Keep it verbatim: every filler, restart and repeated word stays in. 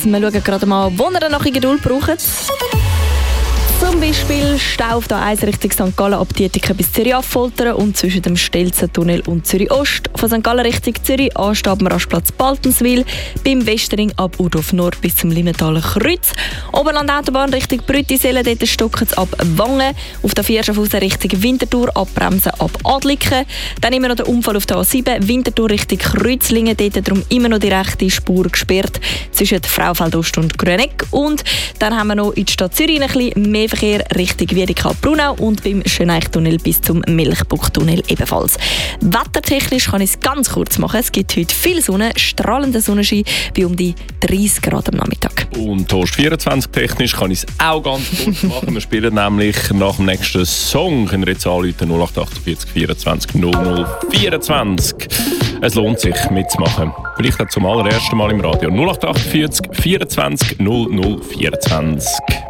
Wir schauen gerade mal, wo ihr noch Geduld braucht. Zum Beispiel Stau auf der eins Richtung Sankt Gallen ab Dietiken bis Zürich-Affoltern und zwischen dem Stelzentunnel und Zürich-Ost. Von Sankt Gallen Richtung Zürich ansteht am Rastplatz Baltenswil, beim Westering ab Udorf Nord bis zum Limmentaler Kreuz. Oberland-Autobahn Richtung Brüttisellen, dort stocken es ab Wangen. Auf der vier Schaffhausen Richtung Winterthur abbremsen ab Adliken. Dann immer noch der Unfall auf der A sieben, Winterthur Richtung Kreuzlingen, dort darum immer noch die rechte Spur gesperrt zwischen Frauenfeld-Ost und Gröneck. Und dann haben wir noch in die Stadt Zürich ein bisschen mehr Verkehr Richtung Wiedekau-Brunau und beim Schöneichtunnel bis zum Milchbuchtunnel ebenfalls. Wettertechnisch kann ich es ganz kurz machen. Es gibt heute viel Sonne, strahlender Sonnenschein bei um die dreißig Grad am Nachmittag. Und Toast vierundzwanzig technisch kann ich es auch ganz kurz machen. Wir spielen nämlich nach dem nächsten Song. Könnt ihr jetzt anrufen null acht achtundvierzig vierundzwanzig null null vierundzwanzig. Es lohnt sich mitzumachen. Vielleicht auch zum allerersten Mal im Radio. null acht achtundvierzig vierundzwanzig null null vierundzwanzig.